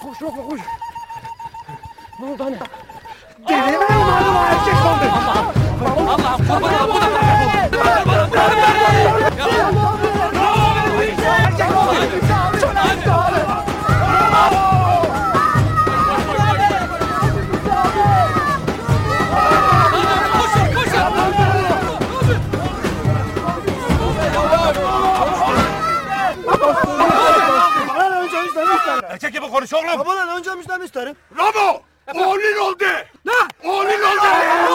Koş Rafa koş. Ne oldu anne? Deli mi umarım erkek sandım. Allah'ım kurban olayım. Erkek gibi konuş oğlum. Babadan önce müjdemi isterim. Ramo! Oğlun oldu. Ne? Oğlun oldu.